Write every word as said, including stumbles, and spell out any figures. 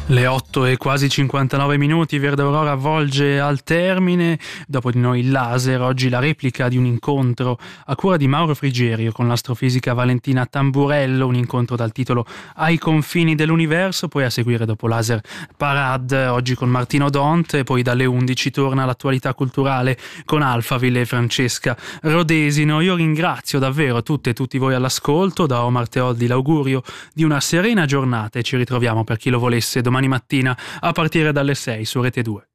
Le otto e quasi cinquantanove minuti, Verde Aurora volge al termine. Dopo di noi il laser, oggi la replica di un incontro a cura di Mauro Frigerio con l'astrofisica Valentina Tamburello, un incontro dal titolo Ai confini dell'universo. Poi a seguire dopo Laser Parade, oggi con Martino Dont, e poi dalle undici torna l'attualità culturale con Alphaville e Francesca Rodesino. Io ringrazio davvero tutte e tutti voi all'ascolto, da Omar Teoddi l'augurio di una serena giornata e ci ritroviamo, per chi lo volesse, domani mattina a partire dalle sei su Rete due.